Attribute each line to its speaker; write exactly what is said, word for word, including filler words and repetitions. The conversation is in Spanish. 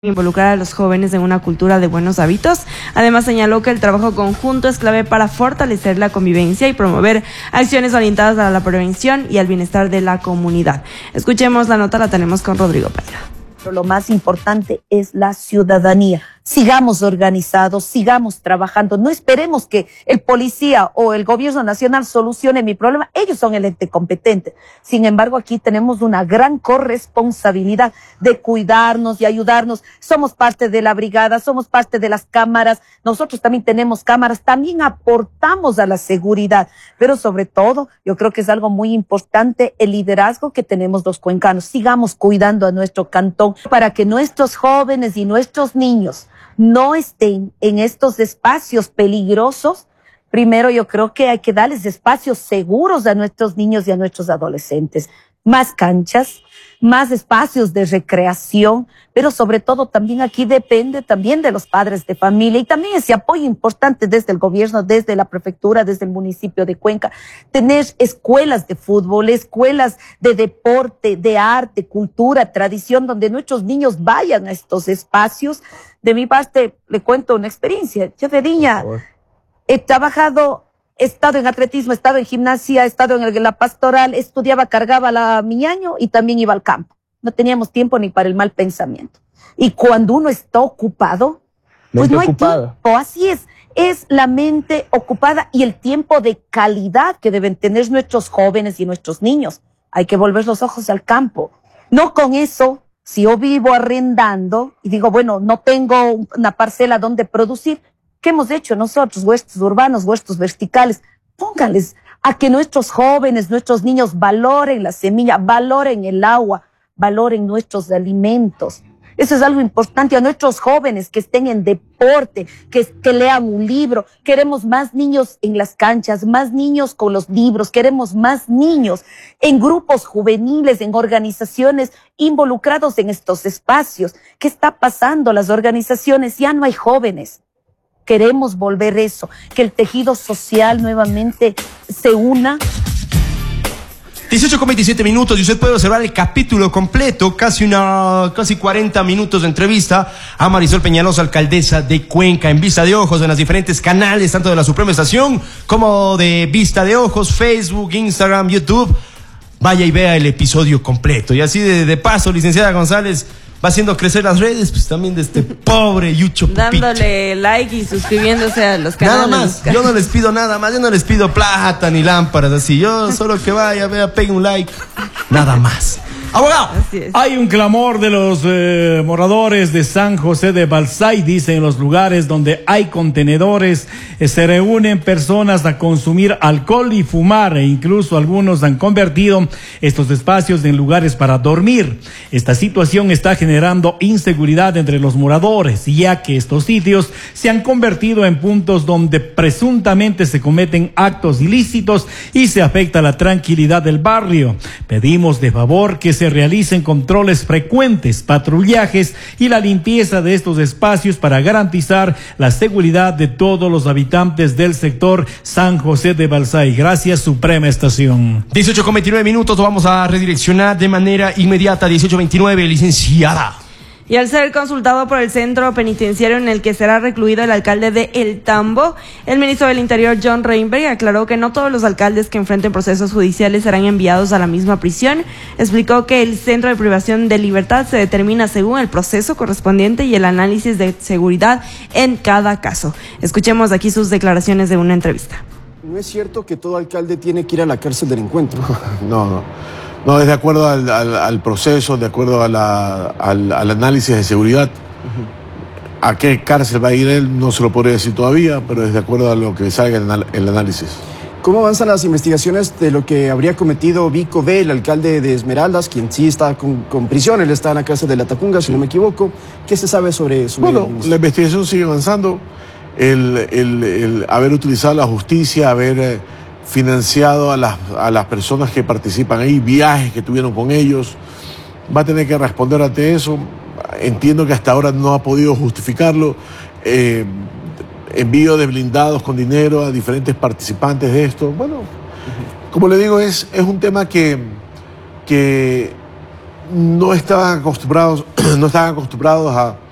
Speaker 1: involucrar a los jóvenes en una cultura de buenos hábitos. Además, señaló que el trabajo conjunto es clave para fortalecer la convivencia y promover acciones orientadas a la prevención y al bienestar de la comunidad. Escuchemos la nota, la tenemos con Rodrigo Peña.
Speaker 2: Pero lo más importante es la ciudadanía. Sigamos organizados, sigamos trabajando. No esperemos que el policía o el gobierno nacional solucione mi problema. Ellos son el ente competente. Sin embargo, aquí tenemos una gran corresponsabilidad de cuidarnos y ayudarnos. Somos parte de la brigada, somos parte de las cámaras. Nosotros también tenemos cámaras, también aportamos a la seguridad. Pero sobre todo, yo creo que es algo muy importante el liderazgo que tenemos los cuencanos. Sigamos cuidando a nuestro cantón para que nuestros jóvenes y nuestros niños no estén en estos espacios peligrosos. Primero, yo creo que hay que darles espacios seguros a nuestros niños y a nuestros adolescentes. Más canchas, más espacios de recreación, pero sobre todo también aquí depende también de los padres de familia y también ese apoyo importante desde el gobierno, desde la prefectura, desde el municipio de Cuenca, tener escuelas de fútbol, escuelas de deporte, de arte, cultura, tradición, donde nuestros niños vayan a estos espacios. De mi parte, le cuento una experiencia. Yo de niña he trabajado, he estado en atletismo, he estado en gimnasia, he estado en el, la pastoral, estudiaba, cargaba la, mi ñaño y también iba al campo. No teníamos tiempo ni para el mal pensamiento. Y cuando uno está ocupado, pues no hay tiempo. Así es. Es la mente ocupada y el tiempo de calidad que deben tener nuestros jóvenes y nuestros niños. Hay que volver los ojos al campo. No con eso, si yo vivo arrendando y digo, bueno, no tengo una parcela donde producir, ¿qué hemos hecho nosotros, huertos urbanos, huertos verticales? Pónganles a que nuestros jóvenes, nuestros niños valoren la semilla, valoren el agua, valoren nuestros alimentos. Eso es algo importante. A nuestros jóvenes que estén en deporte, que, que lean un libro. Queremos más niños en las canchas, más niños con los libros. Queremos más niños en grupos juveniles, en organizaciones involucrados en estos espacios. ¿Qué está pasando? Las organizaciones ya no hay jóvenes. Queremos volver eso, que el tejido social nuevamente se una.
Speaker 3: dieciocho con veintisiete minutos y usted puede observar el capítulo completo, casi una, casi cuarenta minutos de entrevista a Marisol Peñalosa, alcaldesa de Cuenca, en Vista de Ojos, en los diferentes canales, tanto de la Suprema Estación como de Vista de Ojos, Facebook, Instagram, YouTube. Vaya y vea el episodio completo. Y así de, de paso, licenciada González, va haciendo crecer las redes, pues también de este pobre Yucho Pupito.
Speaker 1: Dándole like y suscribiéndose a los canales.
Speaker 3: Nada más, yo no les pido nada más, yo no les pido plata ni lámparas así, yo solo que vaya, vea, pegue un like, nada más. ¡Abogado!
Speaker 4: Hay un clamor de los eh, moradores de San José de Balsay. Dicen en los lugares donde hay contenedores eh, se reúnen personas a consumir alcohol y fumar, e incluso algunos han convertido estos espacios en lugares para dormir. Esta situación está generando inseguridad entre los moradores, ya que estos sitios se han convertido en puntos donde presuntamente se cometen actos ilícitos y se afecta la tranquilidad del barrio. Pedimos de favor que se se realicen controles frecuentes, patrullajes y la limpieza de estos espacios para garantizar la seguridad de todos los habitantes del sector San José de Balsay. Gracias, Suprema Estación.
Speaker 3: dieciocho con veintinueve minutos, vamos a redireccionar de manera inmediata. Dieciocho veintinueve, licenciada.
Speaker 1: Y al ser consultado por el centro penitenciario en el que será recluido el alcalde de El Tambo, el ministro del Interior, John Reinberg, aclaró que no todos los alcaldes que enfrenten procesos judiciales serán enviados a la misma prisión. Explicó que el centro de privación de libertad se determina según el proceso correspondiente y el análisis de seguridad en cada caso. Escuchemos aquí sus declaraciones de una entrevista.
Speaker 5: No es cierto que todo alcalde tiene que ir a la cárcel del encuentro.
Speaker 6: No, no. No, es de acuerdo al, al, al proceso, de acuerdo a la, al, al análisis de seguridad. Uh-huh. ¿A qué cárcel va a ir él? No se lo podría decir todavía, pero es de acuerdo a lo que salga en el, el análisis.
Speaker 5: ¿Cómo avanzan las investigaciones de lo que habría cometido Vico B, el alcalde de Esmeraldas, quien sí está con, con prisión? Él está en la cárcel de La Tacunga, si no me equivoco. ¿Qué se sabe sobre eso?
Speaker 6: Bueno, la investigación sigue avanzando. El, el, el haber utilizado la justicia, haber eh, financiado a las, a las personas que participan ahí, viajes que tuvieron con ellos, va a tener que responder ante eso. Entiendo que hasta ahora no ha podido justificarlo. Eh, envío de blindados con dinero a diferentes participantes de esto. Bueno, como le digo, es, es un tema que, que no estaban acostumbrados, no estaban acostumbrados a